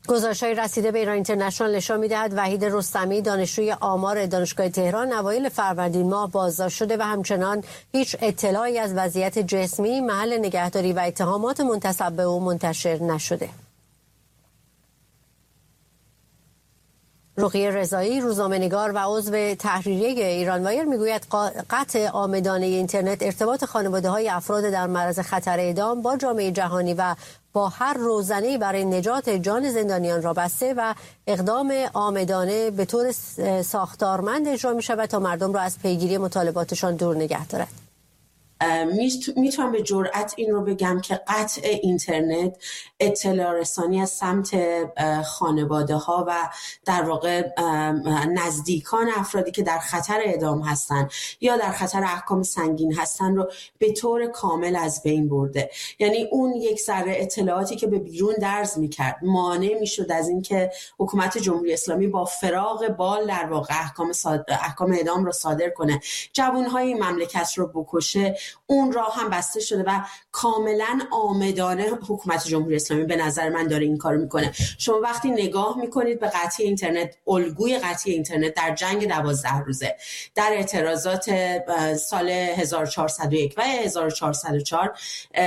گزارش‌های رسیده به ایران اینترنشنال نشان می‌دهد وحید رستمی دانشجوی آمار دانشگاه تهران اوایل فروردین ماه بازداشت شده و همچنان هیچ اطلاعی از وضعیت جسمی، محل نگهداری و اتهامات منتسب به او منتشر نشده. رقیه رضایی، روزنامه‌نگار و عضو تحریریه ایران وایر میگوید قطع عامدانه اینترنت ارتباط خانواده‌های افراد در معرض خطر اعدام با جامعه جهانی و با هر روزنه‌ای برای نجات جان زندانیان را بسته و اقدام عامدانه به طور ساختارمند اجرا می‌شود تا مردم را از پیگیری مطالباتشان دور نگه دارد. میتونم به جرئت این رو بگم که قطع اینترنت، اطلاع رسانی از سمت خانواده ها و در واقع نزدیکان افرادی که در خطر اعدام هستن یا در خطر احکام سنگین هستن رو به طور کامل از بین برده. یعنی اون یک ذره اطلاعاتی که به بیرون درز میکرد مانع میشد از این که حکومت جمهوری اسلامی با فراغ بال در واقع احکام اعدام رو صادر کنه، جوانهای مملکت رو بکشه. اون راه هم بسته شده و کاملا عامدانه حکومت جمهوری اسلامی به نظر من داره این کارو میکنه. شما وقتی نگاه میکنید به قطعی اینترنت، الگوی قطعی اینترنت در جنگ 12 روزه، در اعتراضات سال 1401 و 1404،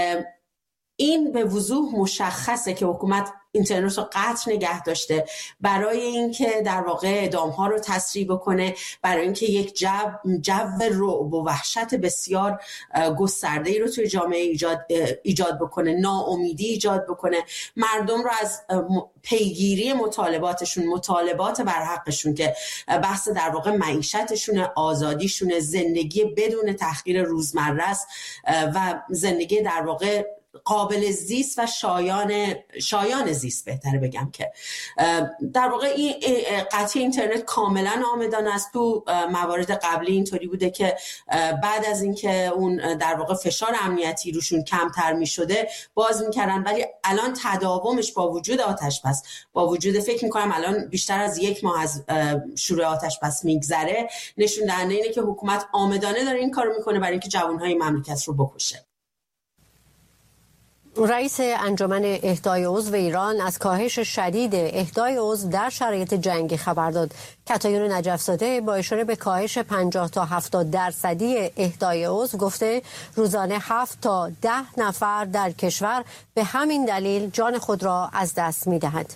این به وضوح مشخصه که حکومت اینترنت رو قطع نگه داشته برای اینکه در واقع اعدام‌ها رو تسریع بکنه، برای اینکه یک جو رعب و وحشت بسیار گسترده‌ای رو توی جامعه ایجاد بکنه، ناامیدی ایجاد بکنه، مردم رو از پیگیری مطالباتشون، مطالبات بر حقشون که بحث در واقع معیشتشون، آزادیشون، زندگی بدون تحقیر روزمره است و زندگی در واقع قابل زیست و شایان زیست، بهتره بگم، که در واقع این قطعی اینترنت کاملا عامدانه است. تو موارد قبلی اینطوری بوده که بعد از اینکه اون در واقع فشار امنیتی روشون کمتر می شده باز میکردن، ولی الان تداومش با وجود آتش بس، با وجود فکر میکنم الان بیشتر از 1 ماه از شروع آتش بس میگذره، نشون دهنده اینه که حکومت عامدانه داره این کارو میکنه برای اینکه جوانهای مملکت رو بکشه. رئیس انجمن اهدای عضو ایران از کاهش شدید اهدای عضو در شرایط جنگی خبر داد. کتایون نجف‌زاده با اشاره به کاهش 50 تا 70% اهدای عضو گفته روزانه 7 تا 10 نفر در کشور به همین دلیل جان خود را از دست می‌دهند.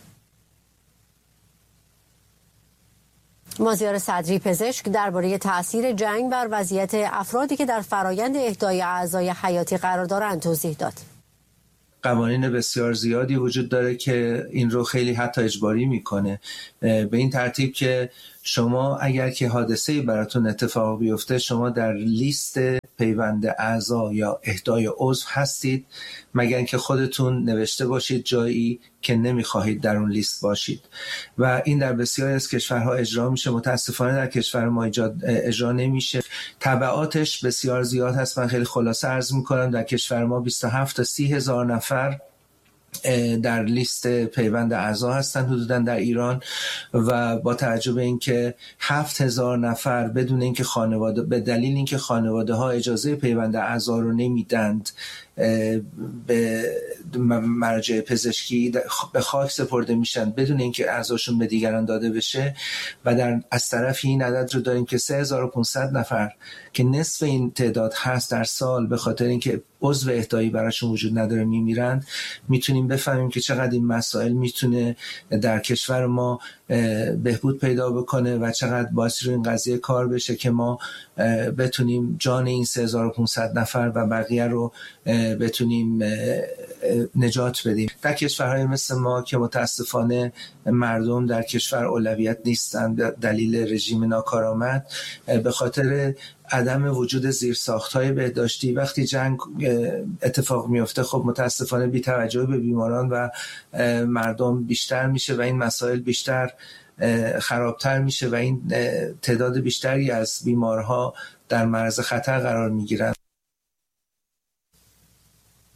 مازیار صدری پزشک درباره تأثیر جنگ بر وضعیت افرادی که در فرایند اهدای اعضای حیاتی قرار دارند توضیح داد. قوانین بسیار زیادی وجود داره که این رو خیلی حتی اجباری میکنه، به این ترتیب که شما اگر که حادثه‌ای براتون اتفاق بیفته شما در لیست پیوند اعضا یا اهدای عضو هستید، مگر اینکه خودتون نوشته باشید جایی که نمیخواهید در اون لیست باشید و این در بسیاری از کشورها اجرا میشه. متاسفانه در کشور ما اجرا نمیشه. تبعاتش بسیار زیاد هست. من خیلی خلاصه عرض میکنم در کشور ما 27 تا 30 هزار نفر در لیست پیوند اعضا هستن حدوداً در ایران و با توجه به اینکه 7000 نفر بدون اینکه خانواده، به دلیل اینکه خانواده ها اجازه پیوند اعضا رو نمیدند به مراجع پزشکی به خاک سپرده میشن بدون اینکه اعضاشون به دیگران داده بشه و از طرف این عدد رو داریم که 3500 نفر که نصف این تعداد هست در سال به خاطر اینکه عضو اهدایی براشون وجود نداره میمیرن. میتونیم بفهمیم که چقدر این مسائل میتونه در کشور ما بهبود پیدا بکنه و چقدر باعث رو این قضیه کار بشه که ما بتونیم جان این 3500 نفر و بقیه رو بتونیم نجات بدیم. در کشورهای مثل ما که متاسفانه مردم در کشور اولویت نیستن دلیل رژیم ناکارآمد، به خاطر عدم وجود زیرساخت‌های بهداشتی، وقتی جنگ اتفاق میفته خب متاسفانه بی‌توجهی به بیماران و مردم بیشتر میشه و این مسائل بیشتر خرابتر میشه و این تعداد بیشتری از بیمارها در معرض خطر قرار میگیرن.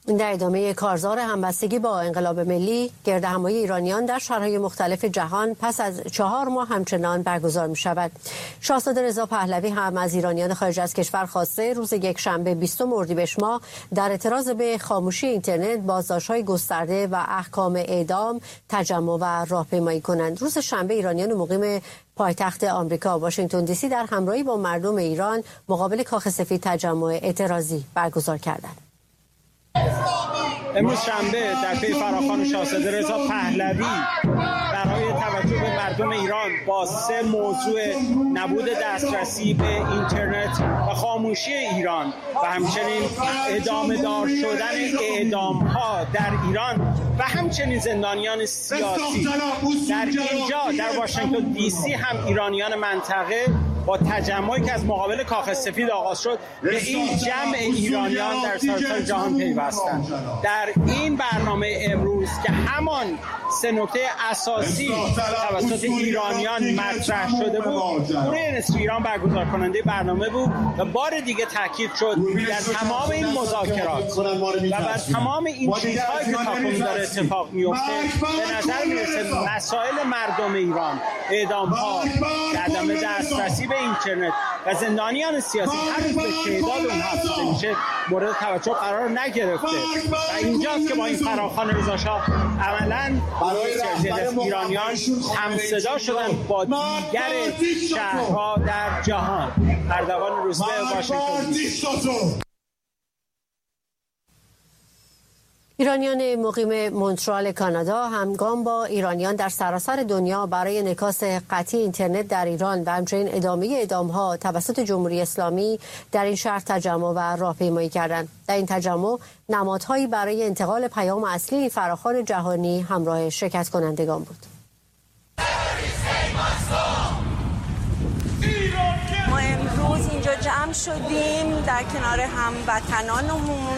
در ادامه کارزار همبستگی با انقلاب ملی، گردهمایی ایرانیان در شهرهای مختلف جهان پس از 4 ماه همچنان برگزار می شود. شاهزاده رضا پهلوی هم از ایرانیان خارج از کشور خواسته روز یکشنبه 20 اردیبهشت ماه در اعتراض به خاموشی اینترنت، بازداشت‌های گسترده و احکام اعدام تجمع و راهپیمایی کنند. روز شنبه ایرانیان مقیم پایتخت آمریکا واشنگتن دی سی در همراهی با مردم ایران مقابل کاخ سفید تجمع اعتراضی برگزار کردند. امروز شنبه در پی فراخوان شاهزاده رضا پهلوی برای توجه به مردم ایران با 3 موضوع: نبود دسترسی به اینترنت و خاموشی ایران و همچنین ادامه دار شدن اعدام‌ها در ایران و همچنین زندانیان سیاسی در اینجا در واشنگتن دی سی هم ایرانیان منطقه با تجمعی که از مقابل کاخ سفید آغاز شد به این جمع ایرانیان در سراسر جهان پیوستند. در این برنامه امروز که همان 3 نکته اساسی توسط ایرانیان مطرح شده بود، جمهوری نصف ایران برگزار کننده برنامه بود و بار دیگه تاکید شد در تمام این مذاکرات و بر تمام این چیزهایی که تاکنون داره اتفاق میفته به نظر میرسه مسائل مردم ایران، اعدام‌ها، عدم دسترسی به اینترنت و زندانیان سیاسی هنوز به تعداد اونها افزوده میشه مورد توجه قرار نگرفته و اینجاست که با این فراخوان رضاشاه عملاً ایرانیان همصدا شدن با دیگر شهرها در جهان. اردوان روزبه، واشنگتن دی سی. ایرانیان مقیم مونترال کانادا همگام با ایرانیان در سراسر دنیا برای انعکاس قطعی اینترنت در ایران و همچنین ادامه اعدام‌ها توسط جمهوری اسلامی در این شهر تجمع و راهپیمایی کردند. در این تجمع نمادهایی برای انتقال پیام اصلی فراخوان جهانی همراه شرکت کنندگان بود. ما امروز اینجا جمع شدیم در کنار هموطنانمون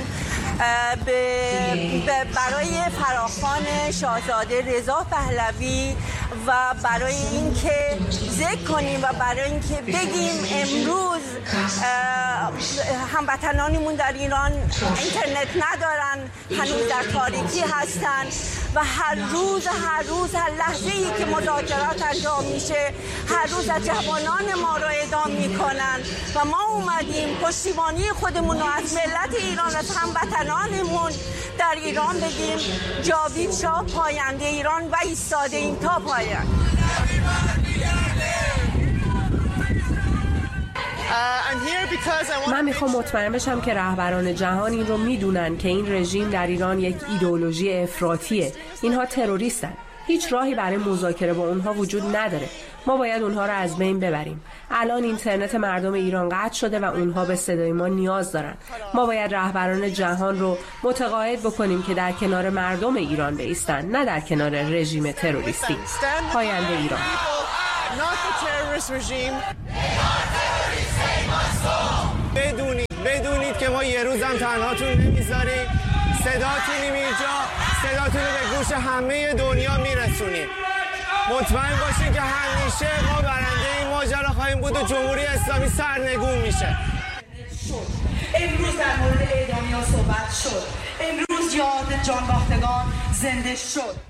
برای فراخوان شاهزاده رضا پهلوی و برای اینکه ذکر کنیم و برای اینکه بگیم امروز هموطنانمون در ایران اینترنت ندارن، هنوز در تاریکی هستن و هر روز هر لحظه‌ای که مذاکرات انجام میشه هر روز از جوانان ما را اعدام میکنن و ما اومدیم پشتیبانی خودمون رو از ملت ایران، از هموطنانمون در ایران بگیم جاوید شاه پاینده ایران و ایستاده این تا پایان. من میخوام مطمئن بشم که رهبران جهان این رو میدونن که این رژیم در ایران یک ایدئولوژی افراطیه. اینها تروریستن. هیچ راهی برای مذاکره با اونها وجود نداره. ما باید اونها رو از بین ببریم. الان اینترنت مردم ایران قطع شده و اونها به صدای ما نیاز دارن. ما باید رهبران جهان رو متقاعد بکنیم که در کنار مردم ایران بایستن، نه در کنار رژیم تروریستی. پاینده ایران. بدونید که ما یه روزم تنهاتون نمیذاریم. صداتون اینجا، صداتون به گوش همه دنیا میرسونیم. مطمئن باشین که همیشه ما برنده این ماجرا خواهیم بود و جمهوری اسلامی سرنگون میشه. امروز در مورد اعدامیا صحبت شد. امروز یاد جانباختگان زنده شد.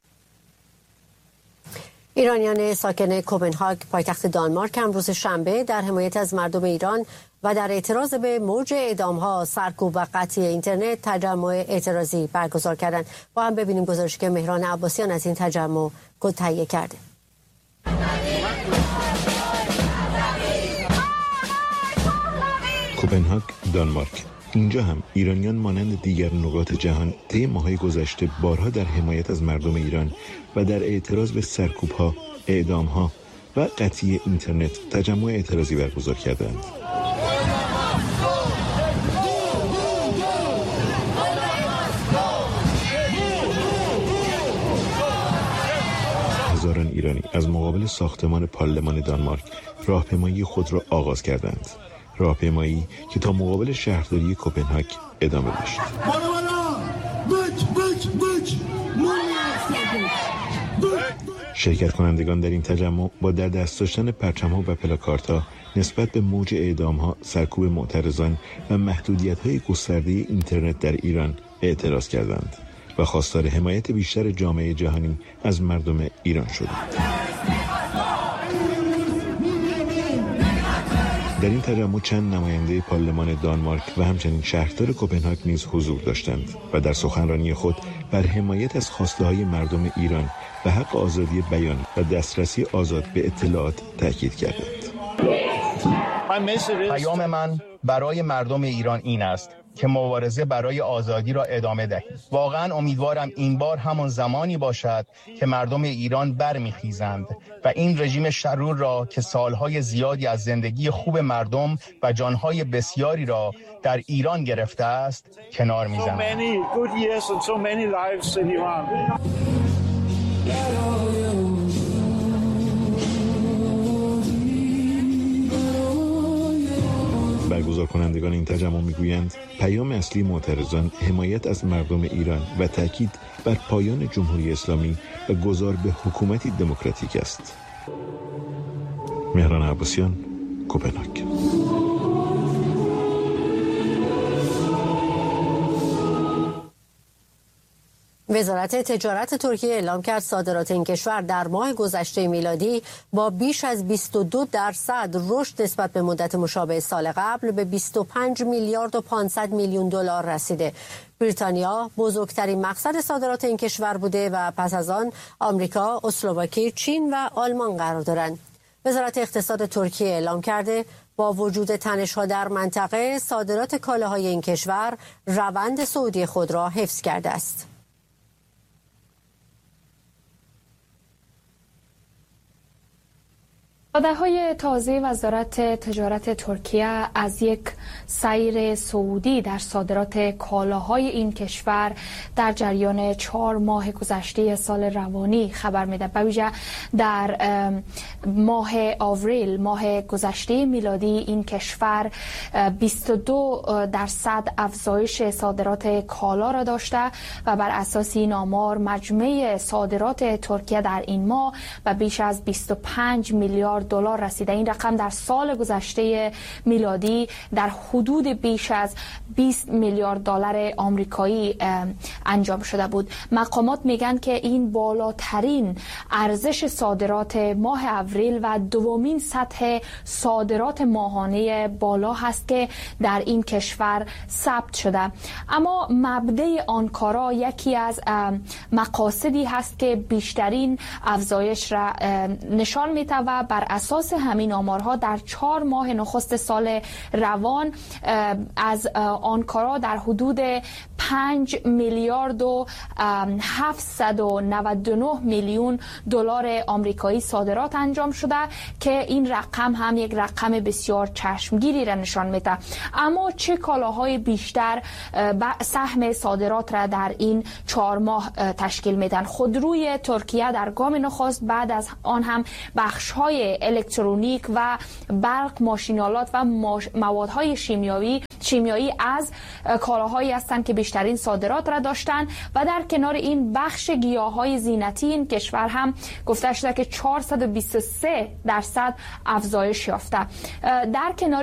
ایرانیان ساکن کوپنهاگ پایتخت دانمارک هم روز شنبه در حمایت از مردم ایران و در اعتراض به موج اعدام‌ها، سرکوب و قطعی اینترنت تجمع اعتراضی برگزار کردند. با هم ببینیم گزارشی که مهران عباسیان از این تجمع تهیه کرده. کوپنهاگ، دانمارک. اینجا هم ایرانیان مانند دیگر نقاط جهان طی ماه‌های گذشته بارها در حمایت از مردم ایران و در اعتراض به سرکوب‌ها، اعدام‌ها و قطعی اینترنت تجمع اعتراضی برگزار کردند. هزاران ایرانی از مقابل ساختمان پارلمان دانمارک راهپیمایی خود را آغاز کردند. راهپیمایی که تا مقابل شهرداری کوپنهاگ ادامه داشت. شرکت کنندگان در این تجمع با در دست داشتن پرچم‌ها و پلاکاردها نسبت به موج اعدام‌ها، سرکوب معترضان و محدودیت‌های گسترده اینترنت در ایران اعتراض کردند و خواستار حمایت بیشتر جامعه جهانی از مردم ایران شدند. در این تجمع چند نماینده پارلمان دانمارک و همچنین شهردار کوپنهاگ نیز حضور داشتند و در سخنرانی خود بر حمایت از خواسته‌های مردم ایران و حق آزادی بیان و دسترسی آزاد به اطلاعات تاکید کردند. پیام من برای مردم ایران این است که مبارزه برای آزادی را ادامه دهید. واقعا امیدوارم این بار همان زمانی باشد که مردم ایران برمیخیزند و این رژیم شرور را که سالهای زیادی از زندگی خوب مردم و جانهای بسیاری را در ایران گرفته است کنار میزنند. برگزار کنندگان این تجمع میگویند پیام اصلی معترضان حمایت از مردم ایران و تاکید بر پایان جمهوری اسلامی و گذار به حکومتی دموکراتیک است. مهران عباسیان، کوپنهاگ. وزارت تجارت ترکیه اعلام کرد صادرات این کشور در ماه گذشته میلادی با بیش از 22% رشد نسبت به مدت مشابه سال قبل به 25 میلیارد و 500 میلیون دلار رسیده. بریتانیا بزرگترین مقصد صادرات این کشور بوده و پس از آن آمریکا، اسلواکی، چین و آلمان قرار دارند. وزارت اقتصاد ترکیه اعلام کرده با وجود تنش‌ها در منطقه صادرات کالاهای این کشور روند صعودی خود را حفظ کرده است. وعده‌های تازه وزارت تجارت ترکیه از یک سیر صعودی در صادرات کالاهای این کشور در جریان 4 ماه گذشته سال روانی خبر میده. به ویژه در ماه آوریل، ماه گذشته میلادی، این کشور 22% افزایش صادرات کالا را داشته و بر اساس این آمار مجموع صادرات ترکیه در این ماه به بیش از 25 میلیارد دلار رسیده. این رقم در سال گذشته میلادی در حدود بیش از 20 میلیارد دلار آمریکایی انجام شده بود. مقامات میگن که این بالاترین ارزش صادرات ماه اپریل و دومین سطح صادرات ماهانه بالا هست که در این کشور ثبت شده. اما مبدأ آنکارا یکی از مقاصدی هست که بیشترین افزایش را نشان میده و بر اساس همین آمارها در 4 ماه نخست سال روان از آنکارا در حدود 5 میلیارد و 799 میلیون دلار آمریکایی صادرات انجام شده که این رقم هم یک رقم بسیار چشمگیری را نشان میده. اما چه کالاهای بیشتر سهم صادرات را در این 4 ماه تشکیل میدن؟ خودروی ترکیه در گام نخست، بعد از آن هم بخش‌های الکترونیک و برق، ماشین‌آلات و موادهای شیمیایی از کالاهایی هستند که بیشترین صادرات را داشتند و در کنار این بخش گیاهای زینتی این کشور هم گفته شده که 423% افزایش یافته. در کنار